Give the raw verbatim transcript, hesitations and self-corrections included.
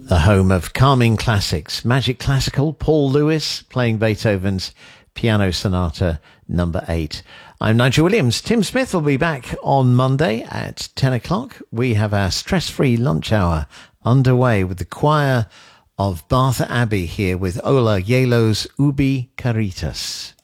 The home of calming classics. Magic Classical, Paul Lewis playing Beethoven's Piano Sonata number eight. I'm Nigel Williams. Tim Smith will be back on Monday at ten o'clock. We have our stress-free lunch hour underway with the choir of Bath Abbey here with Ola Yelo's Ubi Caritas.